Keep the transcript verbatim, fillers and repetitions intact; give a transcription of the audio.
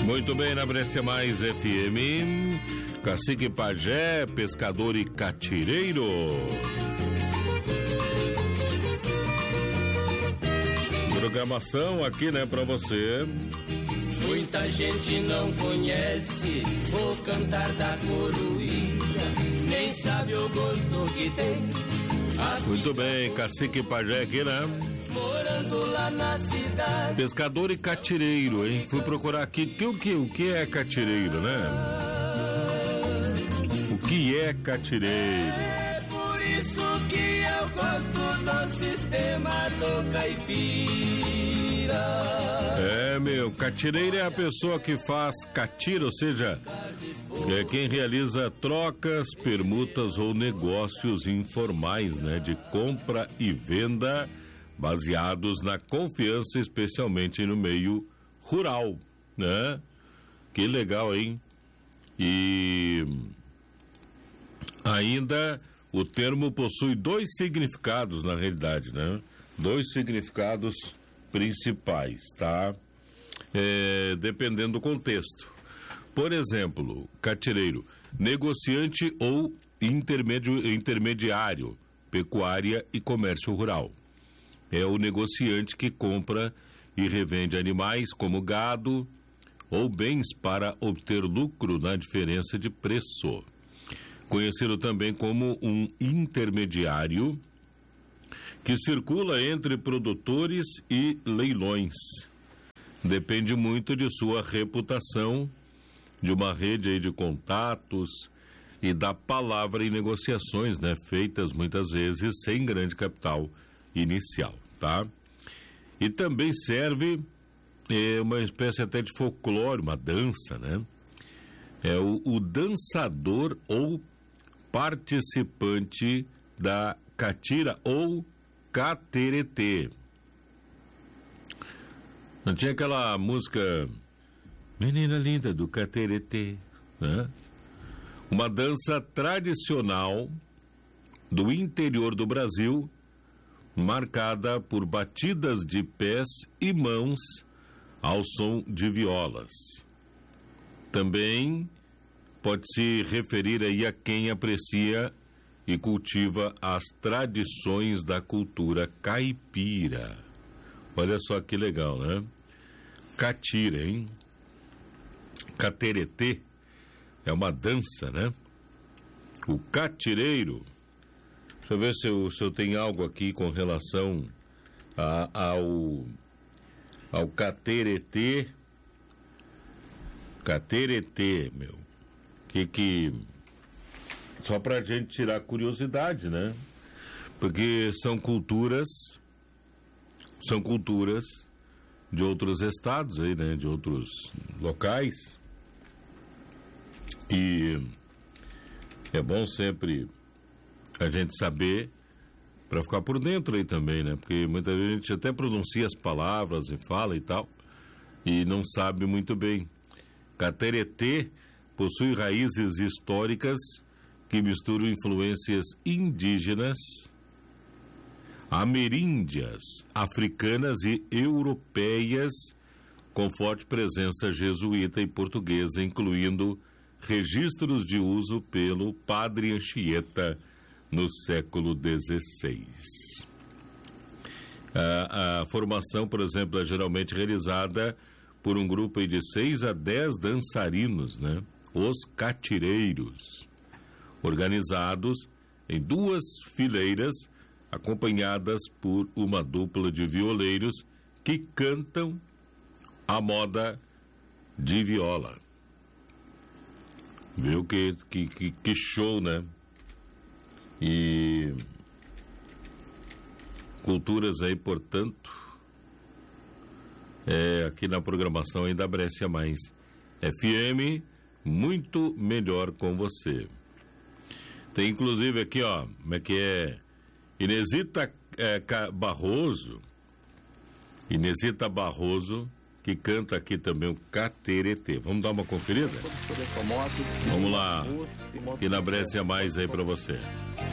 Muito bem, na Brescia Mais F M, Cacique Pajé, pescador e catireiro. Programação aqui, né, pra você. Muita gente não conhece o cantar da coruína, nem sabe o gosto que tem. Muito bem, Cacique Pajé aqui, né? Morando lá na cidade. Pescador e catireiro, hein? Fui procurar aqui, que, o, que, o que é catireiro, né? O que é catireiro? É por isso que eu gosto do sistema do caipira. É, meu, catireiro é a pessoa que faz catira, ou seja, é quem realiza trocas, permutas ou negócios informais, né? De compra e venda baseados na confiança, especialmente no meio rural, né? Que legal, hein? E ainda o termo possui dois significados, na realidade, né? Dois significados principais, tá? É, dependendo do contexto. Por exemplo, catireiro, negociante ou intermédio, intermediário, pecuária e comércio rural. É o negociante que compra e revende animais como gado ou bens para obter lucro na diferença de preço. Conhecido também como um intermediário que circula entre produtores e leilões. Depende muito de sua reputação, de uma rede aí de contatos e da palavra em negociações, né, feitas muitas vezes sem grande capital inicial, tá? E também serve é, uma espécie até de folclore, uma dança, né? É o, o dançador ou participante da catira ou cateretê. Não tinha aquela música Menina Linda do Cateretê, né? Uma dança tradicional do interior do Brasil, marcada por batidas de pés e mãos ao som de violas. Também pode se referir aí a quem aprecia e cultiva as tradições da cultura caipira. Olha só que legal, né? Catira, hein? Cateretê é uma dança, né? O catireiro. Deixa eu ver se eu, se eu tenho algo aqui com relação a, ao, ao cateretê. Cateretê, meu. Que que... Só pra gente tirar curiosidade, né? Porque são culturas... São culturas de outros estados aí, né? De outros locais. E é bom sempre a gente saber para ficar por dentro aí também, né? Porque muita vezes a gente até pronuncia as palavras e fala e tal, e não sabe muito bem. Cateretê possui raízes históricas que misturam influências indígenas, ameríndias, africanas e europeias, com forte presença jesuíta e portuguesa, incluindo registros de uso pelo padre Anchieta no século dezesseis. A, a formação, por exemplo, é geralmente realizada por um grupo de seis a dez dançarinos, né? Os catireiros, organizados em duas fileiras, acompanhadas por uma dupla de violeiros que cantam a moda de viola. Viu que, que, que show, né? E culturas aí, portanto, é, aqui na programação ainda Brescia Mais F M, muito melhor com você. Tem inclusive aqui, ó, como é que é? Inesita é, Barroso, Inesita Barroso, que canta aqui também o Cateretê. Vamos dar uma conferida? Vamos lá, aqui na Brescia Mais aí pra você.